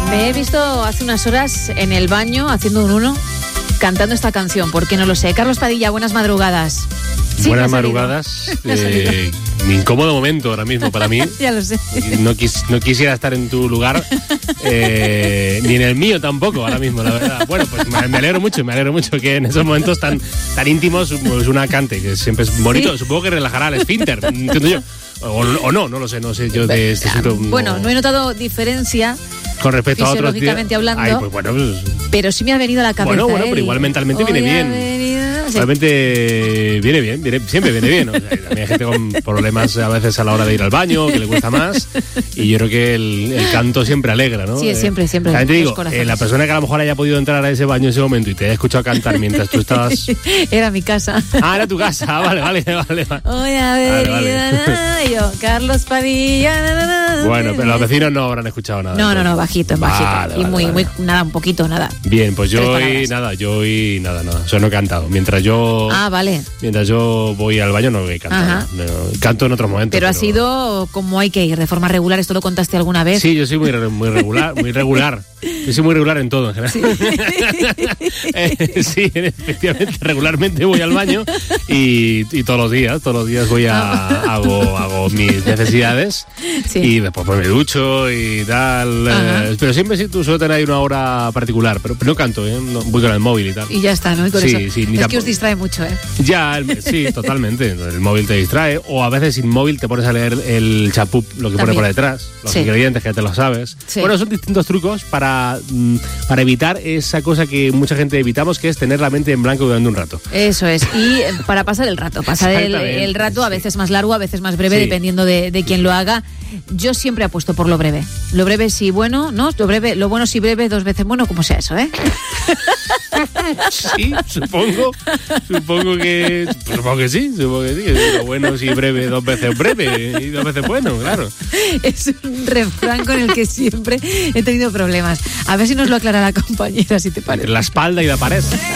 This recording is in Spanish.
Me he visto hace unas horas en el baño haciendo un 1 cantando esta canción, ¿por qué no lo sé? Carlos Padilla, buenas madrugadas. Sí, buenas madrugadas. Mi incómodo momento ahora mismo para mí. Ya lo sé. No quisiera estar en tu lugar, ni en el mío tampoco ahora mismo, la verdad. Bueno, pues me alegro mucho que en esos momentos tan íntimos pues una cante, que siempre es bonito. ¿Sí? Supongo que relajará el esfínter, entiendo yo. O no lo sé yo de este asunto. Bueno, no he notado diferencia con respecto a otros días. Fisiológicamente hablando. Ay, pues bueno, pues, pero sí me ha venido a la cabeza. Bueno, pero igual mentalmente viene bien. Realmente viene bien, siempre viene bien. O sea, también hay gente con problemas a veces a la hora de ir al baño, que le cuesta más. Y yo creo que el canto siempre alegra, ¿no? Sí, siempre. También te digo, la persona que a lo mejor haya podido entrar a ese baño en ese momento y te haya escuchado cantar mientras tú estabas... Era mi casa. Ah, era tu casa. Vale. Hoy vale. Yo, Carlos Padilla. Bueno, pero los vecinos no habrán escuchado nada. No, bajito. Y muy, nada, un poquito, nada. Bien, pues yo hoy nada. O sea, no he cantado. Mientras yo voy al baño no voy a cantar. No, canto en otros momentos. Pero ha sido como hay que ir, de forma regular. ¿Esto lo contaste alguna vez? Sí, yo soy muy regular. Yo soy muy regular en todo, en general. Sí, efectivamente, regularmente voy al baño y todos los días voy hago mis necesidades. Sí. Y después pues me ducho y tal. Pero siempre suelo tener ahí una hora particular, pero no canto, no, voy con el móvil y tal. Y ya está, ¿no? Y con eso. Sí, es que os distrae mucho, ¿eh? Ya, sí, totalmente. El móvil te distrae, o a veces sin móvil te pones a leer el chapup, lo que pone por detrás, los ingredientes, que ya te lo sabes. Sí. Bueno, son distintos trucos para evitar esa cosa que mucha gente evitamos, que es tener la mente en blanco durante un rato. Eso es, y para pasar el rato, el rato a veces más largo, a veces más breve, dependiendo de quién lo haga. Yo siempre apuesto por lo breve. Lo breve sí bueno, ¿no? Lo bueno sí breve, 2 veces bueno, como sea eso, ¿eh? Sí, supongo que sí. Lo bueno sí breve, 2 veces breve y 2 veces bueno, claro. Es un refrán con el que siempre he tenido problemas. A ver si nos lo aclara la compañera, si te parece. La espalda y la pared.